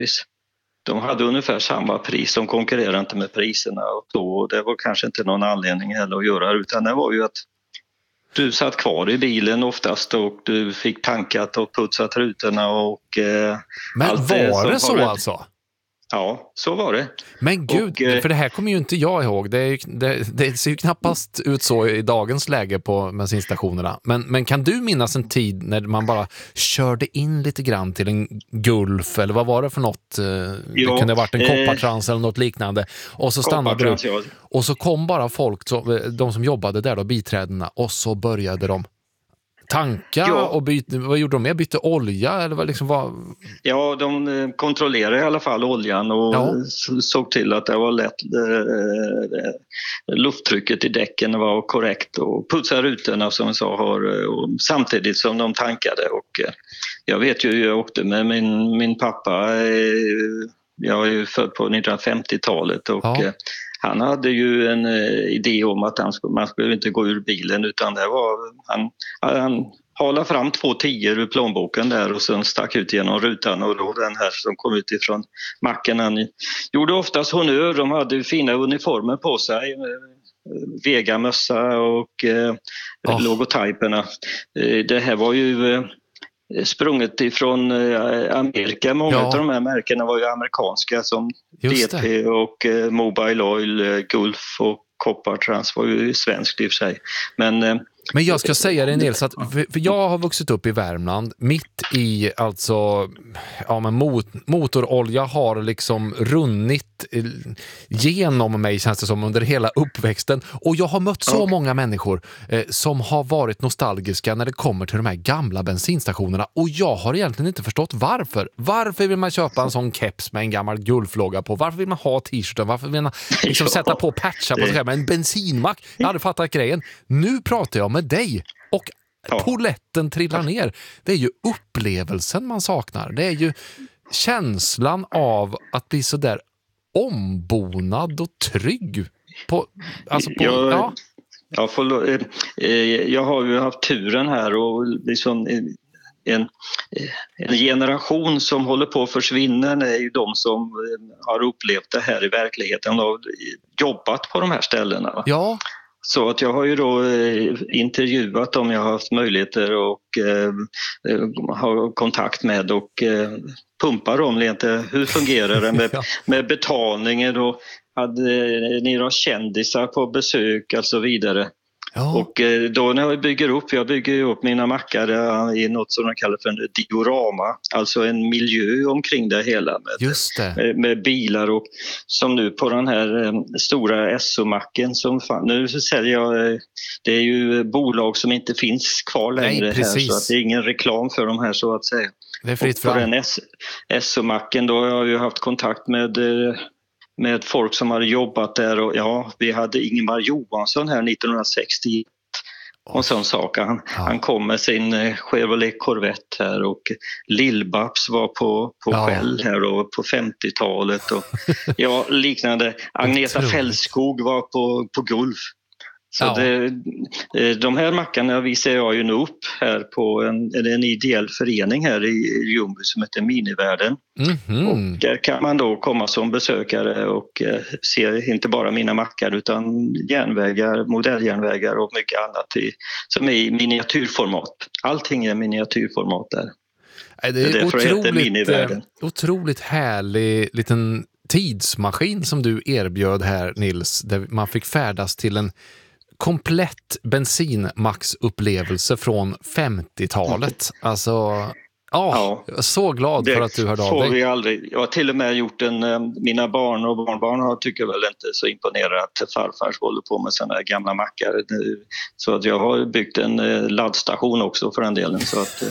De hade ungefär samma pris, de konkurrerade inte med priserna och det var kanske inte någon anledning heller att göra, utan det var ju att du satt kvar i bilen oftast och du fick tankat och putsat rutorna och men allt var det så har alltså? Ja, så var det. Men gud, för det här kommer ju inte jag ihåg. Det ser ju knappast ut så i dagens läge på bensinstationerna. Men kan du minnas en tid när man bara körde in lite grann till en Gulf, eller vad var det för något? Det kunde ha varit en koppartrans eller något liknande. Och så stannade du. Ja. Och så kom bara folk, de som jobbade där då, biträdena, och så började de tanka och byta. Vad gjorde de med? Bytte olja eller vad liksom var? Ja, de kontrollerade i alla fall oljan och såg till att det var lätt, lufttrycket i däcken var korrekt och putsade rutorna som jag sa samtidigt som de tankade. Och jag vet ju, jag åkte med min pappa, jag är ju född på 1950-talet och han hade ju en idé om att man skulle inte gå ur bilen, utan det var han halade fram 2 10 ur plånboken där och sen stack ut genom rutan, och då den här som kom ut ifrån macken, han gjorde oftast honnör. De hade fina uniformer på sig, Vega-mössa och logotyperna. Det här var ju sprunget ifrån Amerika. Många av de här märkena var ju amerikanska, som DP och Mobile Oil, Gulf och Koppartrans var ju svenskt i och för sig. Men jag ska säga det, Nils, att för jag har vuxit upp i Värmland mitt i, alltså, men motorolja har liksom runnit genom mig, känns det som, under hela uppväxten, och jag har mött så många människor som har varit nostalgiska när det kommer till de här gamla bensinstationerna, och jag har egentligen inte förstått varför vill man köpa en sån keps med en gammal Gulflogga på, varför vill man ha t-shirten, varför vill man liksom sätta på patcha på sig själv med en bensinmack. Jag hade fattat grejen. Nu pratar jag med dig och poletten trillar ner. Det är ju upplevelsen man saknar. Det är ju känslan av att bli så där ombonad och trygg jag har ju haft turen här och liksom en generation som håller på att försvinna är ju de som har upplevt det här i verkligheten och jobbat på de här ställena. Ja. Så att jag har ju då intervjuat dem, jag har haft möjligheter och ha kontakt med och pumpa dem lite. Hur fungerar det med betalningen, och hade ni då kändisar på besök och så vidare. Ja. Och då när jag bygger upp mina mackar i något som de kallar för en diorama, alltså en miljö omkring det hela med bilar, och som nu på den här stora SO-macken som nu säljer jag, det är ju bolag som inte finns kvar längre. Nej, här, så att det är ingen reklam för de här, så att säga. Det är fritt fram. På den SO-macken då har jag ju haft kontakt med folk som hade jobbat där, och vi hade Ingemar Johansson här 1960 och sån sak. Han kom med sin Chevrolet Corvette här, och Lill-Babs var på Shell här och på 50-talet och liknande. Agneta Fällskog var på Gulf. Så de här mackarna visar jag ju nu upp här på en ideell förening här i Ljungby som heter Minivärlden. Mm-hmm. Och där kan man då komma som besökare och se inte bara mina mackar utan järnvägar, modelljärnvägar och mycket annat som är i miniatyrformat. Allting är miniatyrformat där. Det är otroligt härlig liten tidsmaskin som du erbjöd här, Nils, där man fick färdas till en komplett bensinmaxupplevelse från 50-talet. Alltså, jag är så glad för att du hörde av dig. Vi aldrig. Jag har till och med gjort mina barn och barnbarn tycker väl inte så imponerade att farfar håller på med sådana här gamla mackar. Så att jag har byggt en laddstation också för den delen. Så att,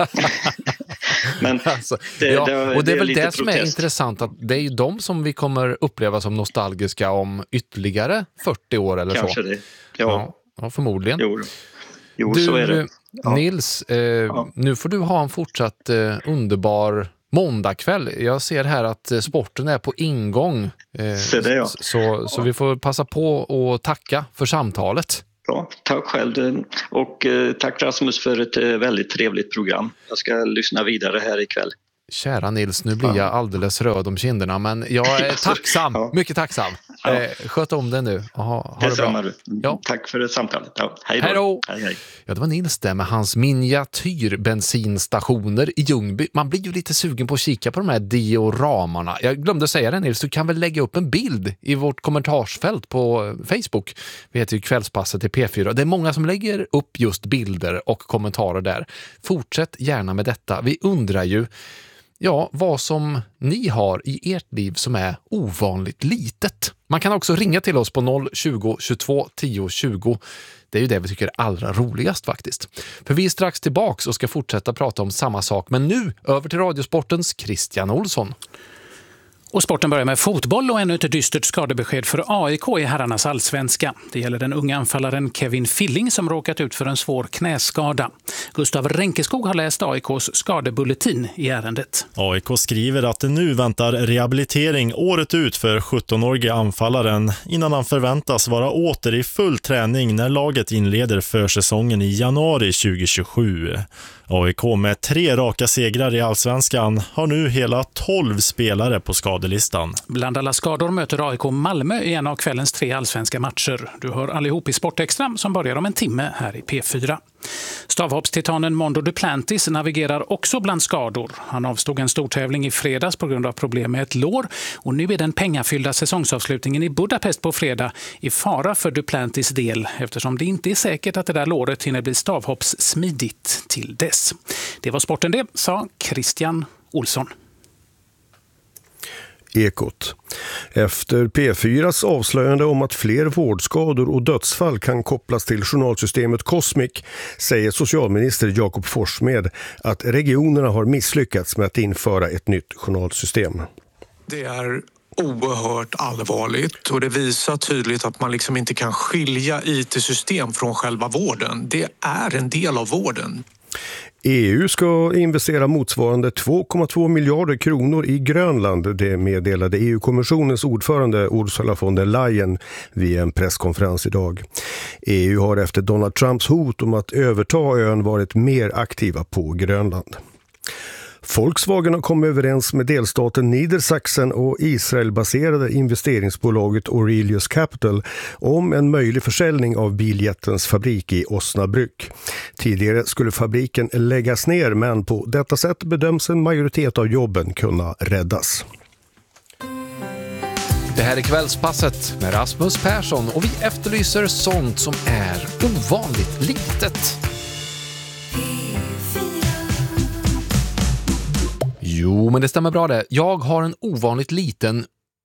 men alltså, och det är väl det som är intressant, att det är ju de som vi kommer uppleva som nostalgiska om ytterligare 40 år eller kanske så. Det. Ja, förmodligen. Jo, så är det. Ja. Nils, nu får du ha en fortsatt underbar måndagkväll. Jag ser här att sporten är på ingång. Så vi får passa på och tacka för samtalet. Ja, tack själv och tack Rasmus för ett väldigt trevligt program. Jag ska lyssna vidare här ikväll. Kära Nils, nu blir jag alldeles röd om kinderna, men jag är tacksam, mycket tacksam. Sköt om det nu. Ha det bra. Ja. Tack för samtalet. Ja, hej då. Hej. Ja, det var Nils där med hans miniatyrbensinstationer i Ljungby. Man blir ju lite sugen på att kika på de här dioramarna. Jag glömde säga det, Nils, du kan väl lägga upp en bild i vårt kommentarsfält på Facebook. Vi heter ju Kvällspasset i P4. Det är många som lägger upp just bilder och kommentarer där. Fortsätt gärna med detta. Vi undrar ju vad som ni har i ert liv som är ovanligt litet. Man kan också ringa till oss på 020 22 10 20. Det är ju det vi tycker är allra roligast faktiskt. För vi är strax tillbaks och ska fortsätta prata om samma sak. Men nu över till Radiosportens Christian Olsson. Och sporten börjar med fotboll och ännu ett dystert skadebesked för AIK i herrarnas allsvenska. Det gäller den unga anfallaren Kevin Filling som råkat ut för en svår knäskada. Gustav Ränkeskog har läst AIKs skadebulletin i ärendet. AIK skriver att det nu väntar rehabilitering året ut för 17-årige anfallaren innan han förväntas vara åter i full träning när laget inleder försäsongen i januari 2027. AIK med 3 raka segrar i allsvenskan har nu hela 12 spelare på skadelistan. Bland alla skador möter AIK Malmö i en av kvällens 3 allsvenska matcher. Du hör allihop i Sportextra som börjar om en timme här i P4. Stavhoppstitanen Mondo Duplantis navigerar också bland skador. Han avstod en stortävling i fredags på grund av problem med ett lår och nu är den pengafyllda säsongsavslutningen i Budapest på fredag i fara för Duplantis del eftersom det inte är säkert att det där låret hinner bli stavhoppssmidigt till dess. Det var sporten det, sa Christian Olsson. Ekot. Efter P4s avslöjande om att fler vårdskador och dödsfall kan kopplas till journalsystemet Cosmic säger socialminister Jakob Forssmed att regionerna har misslyckats med att införa ett nytt journalsystem. Det är oerhört allvarligt och det visar tydligt att man liksom inte kan skilja IT-system från själva vården. Det är en del av vården. EU ska investera motsvarande 2,2 miljarder kronor i Grönland. Det meddelade EU-kommissionens ordförande Ursula von der Leyen vid en presskonferens idag. EU har efter Donald Trumps hot om att överta ön varit mer aktiva på Grönland. Volkswagen har kommit överens med delstaten Niedersachsen och Israel-baserade investeringsbolaget Aurelius Capital om en möjlig försäljning av biljättens fabrik i Osnabrück. Tidigare skulle fabriken läggas ner, men på detta sätt bedöms en majoritet av jobben kunna räddas. Det här är Kvällspasset med Rasmus Persson och vi efterlyser sånt som är ovanligt litet. Jo, men det stämmer bra det. Jag har en ovanligt liten...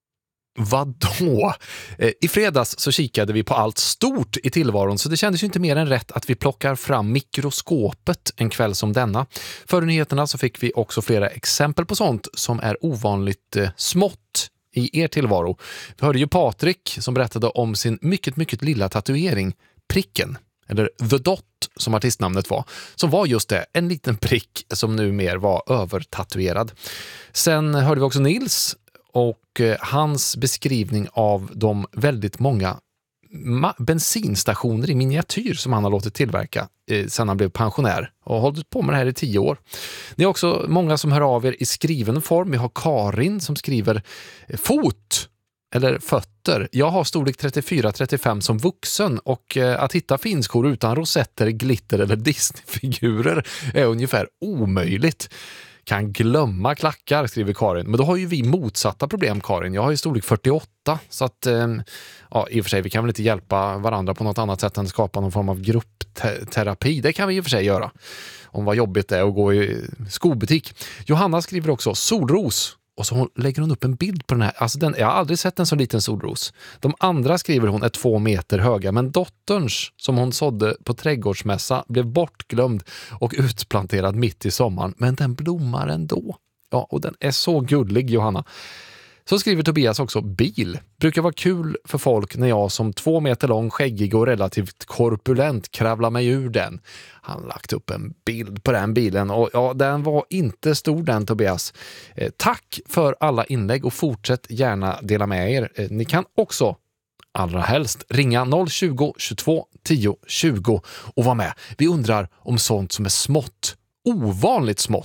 Vadå? I fredags så kikade vi på allt stort i tillvaron så det kändes ju inte mer än rätt att vi plockar fram mikroskopet en kväll som denna. Före nyheterna så fick vi också flera exempel på sånt som är ovanligt smått i er tillvaro. Vi hörde ju Patrik som berättade om sin mycket, mycket lilla tatuering, pricken. Eller The Dot som artistnamnet var, som var just det, en liten prick som nu mer var övertatuerad. Sen hörde vi också Nils och hans beskrivning av de väldigt många bensinstationer i miniatyr som han har låtit tillverka sedan han blev pensionär och har hållit på med det här i 10 år. Det är också många som hör av er i skriven form. Vi har Karin som skriver fot eller fötter. Jag har storlek 34-35 som vuxen och att hitta finskor utan rosetter, glitter eller Disney-figurer är ungefär omöjligt. Kan glömma klackar, skriver Karin. Men då har ju vi motsatta problem, Karin. Jag har ju storlek 48 så att i och för sig vi kan väl inte hjälpa varandra på något annat sätt än skapa någon form av gruppterapi. Det kan vi i och för sig göra. Om vad jobbigt det är att gå i skobutik. Johanna skriver också solros. Och så lägger hon upp en bild på den här. Alltså jag har aldrig sett en så liten solros. De andra skriver hon är 2 meter höga. Men dotterns som hon sådde på trädgårdsmässa blev bortglömd och utplanterad mitt i sommaren. Men den blommar ändå. Ja, och den är så gullig, Johanna. Så skriver Tobias också bil. Brukar vara kul för folk när jag som 2 meter lång, skäggig och relativt korpulent kravlar mig ur den. Han lagt upp en bild på den bilen och ja, den var inte stor den, Tobias. Tack för alla inlägg och fortsätt gärna dela med er. Ni kan också allra helst ringa 020 22 10 20 och vara med. Vi undrar om sånt som är smått, ovanligt smått,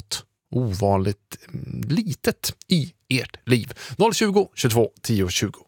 ovanligt litet i ert liv. 020 22 10 20.